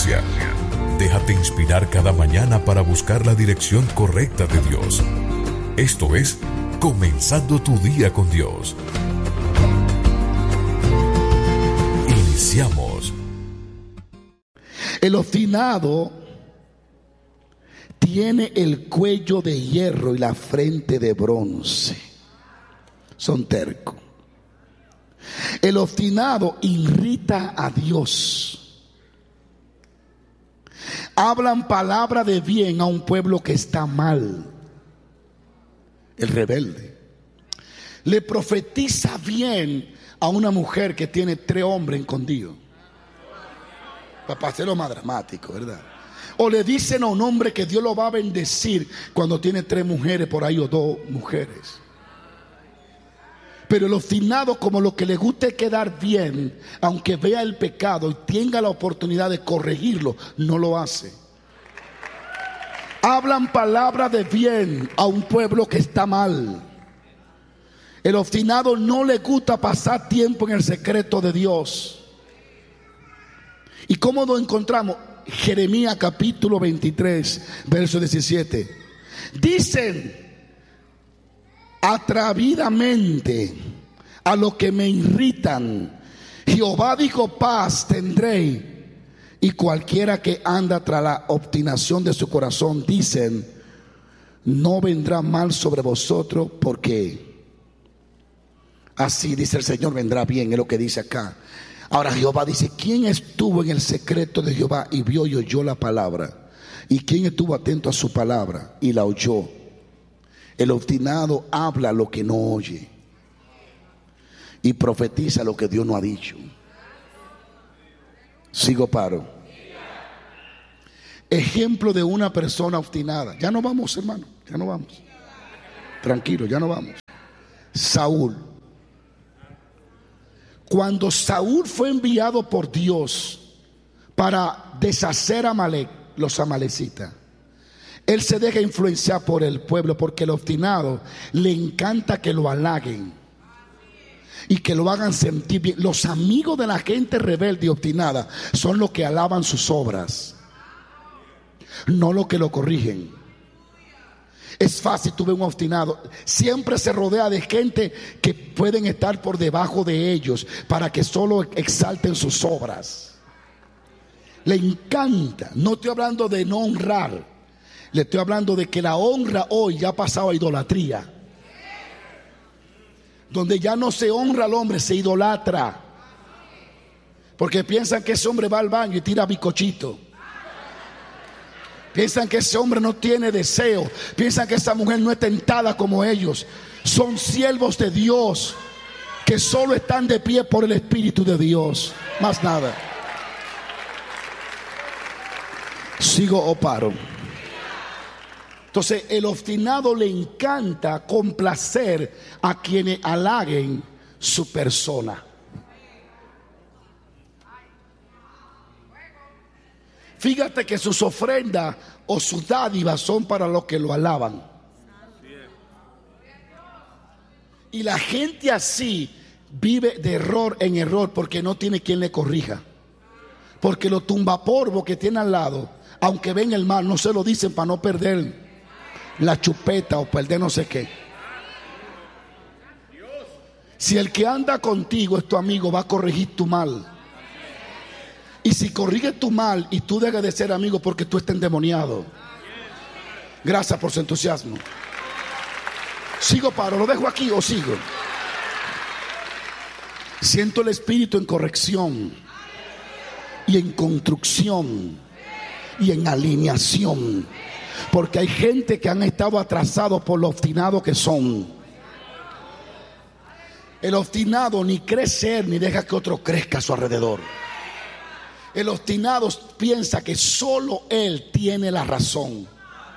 Iglesia. Déjate inspirar cada mañana para buscar la dirección correcta de Dios. Esto es Comenzando tu Día con Dios. Iniciamos. El obstinado tiene el cuello de hierro y la frente de bronce. Son tercos. El obstinado irrita a Dios. Hablan palabra de bien a un pueblo que está mal. El rebelde le profetiza bien a una mujer que tiene 3 hombres escondidos, para hacerlo más dramático, ¿verdad? O le dicen a un hombre que Dios lo va a bendecir cuando tiene 3 mujeres por ahí o 2 mujeres. Pero el obstinado, como lo que le gusta es quedar bien, aunque vea el pecado y tenga la oportunidad de corregirlo, no lo hace. Hablan palabra de bien a un pueblo que está mal. El obstinado no le gusta pasar tiempo en el secreto de Dios. ¿Y cómo lo encontramos? Jeremías capítulo 23, verso 17. Dicen atrevidamente a los que me irritan: Jehová dijo, paz tendré. Y cualquiera que anda tras la obstinación de su corazón, dicen, no vendrá mal sobre vosotros, porque así dice el Señor, vendrá bien. Es lo que dice acá. Ahora Jehová dice, ¿quién estuvo en el secreto de Jehová y vio y oyó la palabra? ¿Y quién estuvo atento a su palabra y la oyó? El obstinado habla lo que no oye y profetiza lo que Dios no ha dicho. Sigo paro. Ejemplo de una persona obstinada. Ya no vamos, hermano, ya no vamos. Tranquilo, ya no vamos. Saúl. Cuando Saúl fue enviado por Dios para deshacer a Amalek, los amalecitas, él se deja influenciar por el pueblo, porque el obstinado le encanta que lo halaguen y que lo hagan sentir bien. Los amigos de la gente rebelde y obstinada son los que alaban sus obras, no los que lo corrigen. Es fácil, tú ves un obstinado, siempre se rodea de gente que pueden estar por debajo de ellos para que solo exalten sus obras. Le encanta. No estoy hablando de no honrar, le estoy hablando de que la honra hoy ya ha pasado a idolatría, donde ya no se honra al hombre, se idolatra, porque piensan que ese hombre va al baño y tira bicochito. Piensan que ese hombre no tiene deseo. Piensan que esa mujer no es tentada como ellos. Son siervos de Dios que solo están de pie por el Espíritu de Dios, más nada. ¿Sigo o paro? Entonces el obstinado le encanta complacer a quienes halaguen su persona. Fíjate que sus ofrendas o sus dádivas son para los que lo alaban. Y la gente así vive de error en error porque no tiene quien le corrija. Porque los tumbapolvos que tiene al lado, aunque ven el mal, no se lo dicen para no perder la chupeta o perder no sé qué. Si el que anda contigo es tu amigo, va a corregir tu mal. Y si corrige tu mal y tú dejas de ser amigo porque tú estás endemoniado. Gracias por su entusiasmo. ¿Sigo paro? ¿Lo dejo aquí o sigo? Siento el Espíritu en corrección y en construcción y en alineación, porque hay gente que han estado atrasados por lo obstinados que son. El obstinado ni crecer ni deja que otro crezca a su alrededor. El obstinado piensa que solo él tiene la razón.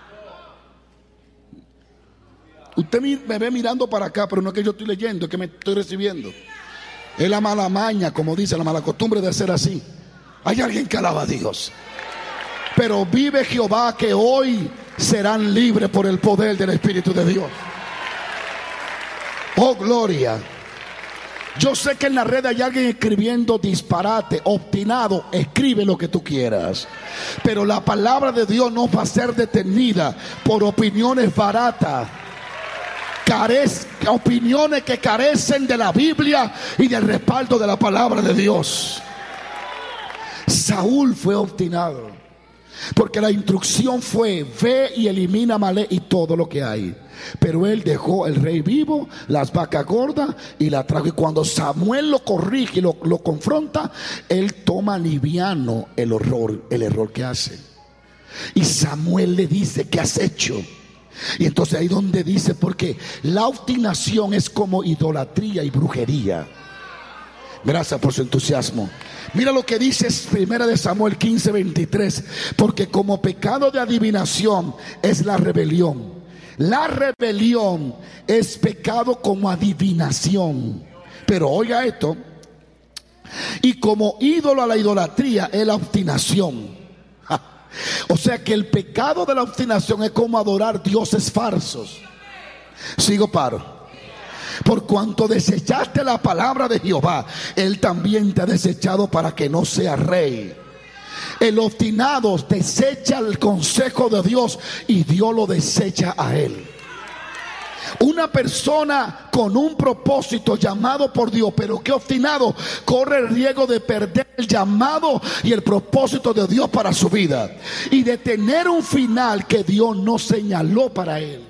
Usted me ve mirando para acá, pero no es que yo estoy leyendo, es que me estoy recibiendo. Es la mala maña, como dice, la mala costumbre de ser así. Hay alguien que alaba a Dios. Pero vive Jehová que hoy serán libres por el poder del Espíritu de Dios. Oh, gloria. Yo sé que en la red hay alguien escribiendo disparate, obstinado. Escribe lo que tú quieras, pero la palabra de Dios no va a ser detenida por opiniones baratas, opiniones que carecen de la Biblia y del respaldo de la palabra de Dios. Saúl fue obstinado porque la instrucción fue: ve y elimina a Amalek y todo lo que hay. Pero él dejó el rey vivo, las vacas gordas, y la trajo. Y cuando Samuel lo corrige y lo confronta, él toma liviano el error que hace. Y Samuel le dice: ¿qué has hecho? Y entonces ahí donde dice, porque la obstinación es como idolatría y brujería. Gracias por su entusiasmo. Mira lo que dice 1 Samuel 15:23. Porque como pecado de adivinación es la rebelión. La rebelión es pecado como adivinación. Pero oiga esto. Y como ídolo a la idolatría es la obstinación. O sea que el pecado de la obstinación es como adorar dioses falsos. Sigo paro. Por cuanto desechaste la palabra de Jehová, Él también te ha desechado para que no seas rey. El obstinado desecha el consejo de Dios y Dios lo desecha a él. Una persona con un propósito llamado por Dios, pero que obstinado, corre el riesgo de perder el llamado y el propósito de Dios para su vida, y de tener un final que Dios no señaló para él.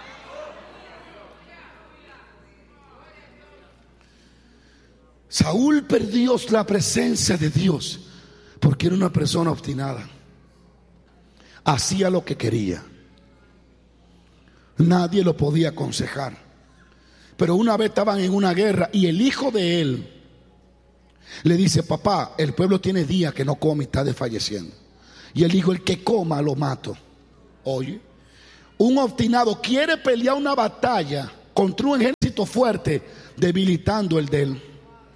Saúl perdió la presencia de Dios porque era una persona obstinada. Hacía lo que quería. Nadie lo podía aconsejar. Pero una vez estaban en una guerra y el hijo de él le dice: papá, el pueblo tiene días que no come y está desfalleciendo. Y él dijo: el que coma lo mato. Oye, un obstinado quiere pelear una batalla contra un ejército fuerte, debilitando el de él.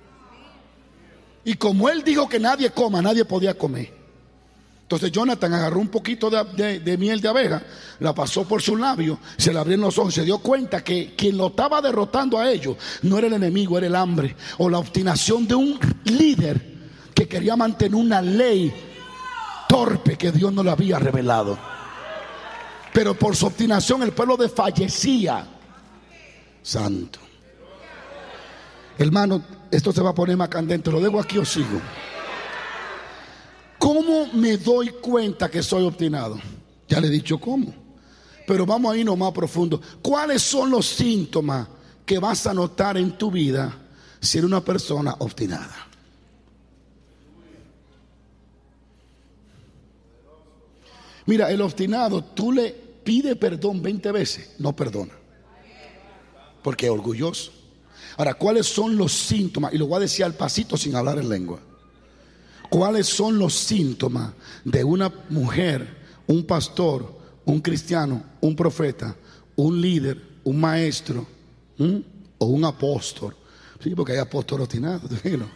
Y como él dijo que nadie coma, nadie podía comer. Entonces Jonathan agarró un poquito de miel de abeja, la pasó por su labio, se le abrieron los ojos, se dio cuenta que quien lo estaba derrotando a ellos no era el enemigo, era el hambre o la obstinación de un líder que quería mantener una ley torpe que Dios no le había revelado. Pero por su obstinación el pueblo desfallecía. Santo. Hermano, esto se va a poner más candente. ¿Lo dejo aquí o sigo? ¿Cómo me doy cuenta que soy obstinado? Ya le he dicho cómo, pero vamos a irnos más profundo. ¿Cuáles son los síntomas que vas a notar en tu vida si eres una persona obstinada? Mira, el obstinado, tú le pides perdón 20 veces, no perdona, porque es orgulloso. Ahora, ¿cuáles son los síntomas? Y lo voy a decir al pasito sin hablar en lengua. ¿Cuáles son los síntomas de una mujer, un pastor, un cristiano, un profeta, un líder, un maestro o un apóstol? Sí, porque hay apóstoles obstinados, ¿no?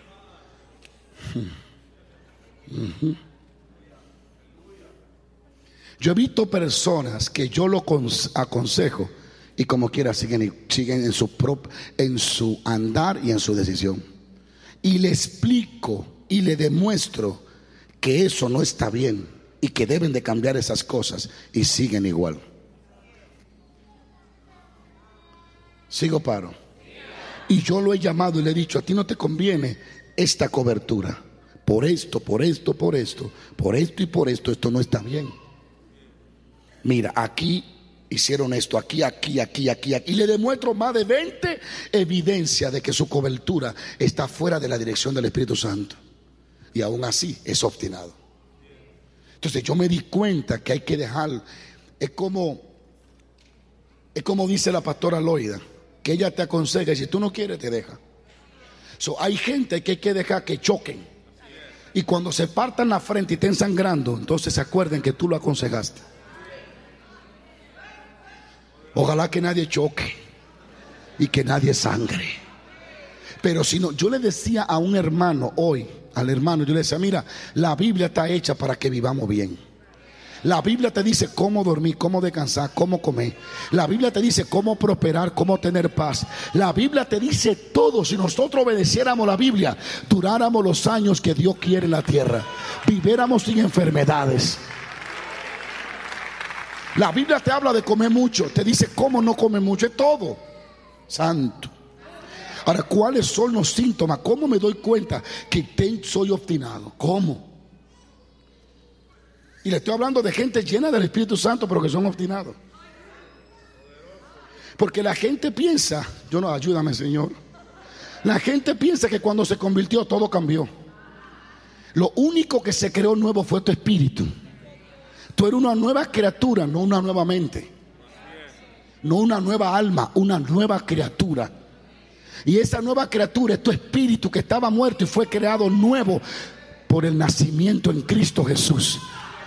Yo he visto personas que yo lo aconsejo y como quiera siguen en su andar y en su decisión. Y le explico y le demuestro que eso no está bien y que deben de cambiar esas cosas y siguen igual. Sigo paro. Y yo lo he llamado y le he dicho: a ti no te conviene esta cobertura. Por esto, por esto, por esto, por esto y por esto, esto no está bien. Mira, aquí hicieron esto, aquí. Y le demuestro más de 20 evidencias de que su cobertura está fuera de la dirección del Espíritu Santo. Y aún así es obstinado. Entonces yo me di cuenta que hay que dejar. Es como dice la pastora Loida, que ella te aconseja y si tú no quieres te deja. Hay gente que hay que dejar que choquen. Y cuando se partan la frente y estén sangrando, entonces se acuerden que tú lo aconsejaste. Ojalá que nadie choque y que nadie sangre. Pero si no, yo le decía a un hermano hoy, al hermano, yo le decía: mira, la Biblia está hecha para que vivamos bien. La Biblia te dice cómo dormir, cómo descansar, cómo comer. La Biblia te dice cómo prosperar, cómo tener paz. La Biblia te dice todo. Si nosotros obedeciéramos la Biblia, duráramos los años que Dios quiere en la tierra, viviéramos sin enfermedades. La Biblia te habla de comer mucho, te dice cómo no comer mucho, es todo. Santo. Ahora, ¿cuáles son los síntomas? ¿Cómo me doy cuenta que soy obstinado? ¿Cómo? Y le estoy hablando de gente llena del Espíritu Santo, pero que son obstinados. Porque la gente piensa, ayúdame, Señor. La gente piensa que cuando se convirtió todo cambió. Lo único que se creó nuevo fue tu espíritu. Tú eres una nueva criatura, no una nueva mente. No una nueva alma, una nueva criatura. Y esa nueva criatura es tu espíritu que estaba muerto y fue creado nuevo por el nacimiento en Cristo Jesús.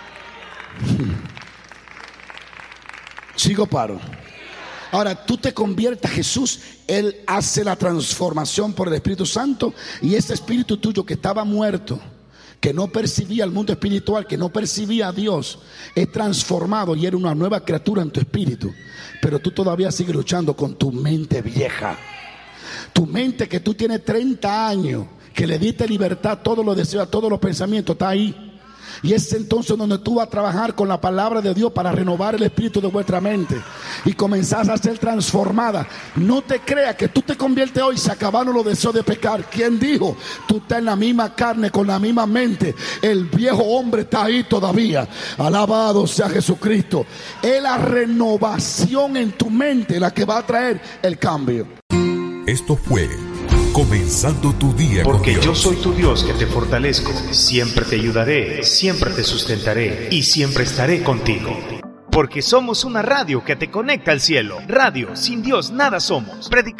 Sigo, paro. Ahora tú te conviertes a Jesús, Él hace la transformación por el Espíritu Santo, y ese espíritu tuyo que estaba muerto, que no percibía el mundo espiritual, que no percibía a Dios, es transformado y eres una nueva criatura en tu espíritu. Pero tú todavía sigues luchando con tu mente vieja. Tu mente que tú tienes 30 años, que le diste libertad a todos los deseos, a todos los pensamientos, está ahí. Y es entonces donde tú vas a trabajar con la palabra de Dios para renovar el espíritu de vuestra mente y comenzás a ser transformada. No te creas que tú te conviertes hoy y se acabaron los deseos de pecar. ¿Quién dijo? Tú estás en la misma carne, con la misma mente. El viejo hombre está ahí todavía. Alabado sea Jesucristo. Es la renovación en tu mente la que va a traer el cambio. Esto fue Comenzando tu día con Porque Dios. yo soy tu Dios que te fortalezco, siempre te ayudaré, siempre te sustentaré y siempre estaré contigo. Porque somos una radio que te conecta al cielo. Radio, sin Dios nada somos. Predicamos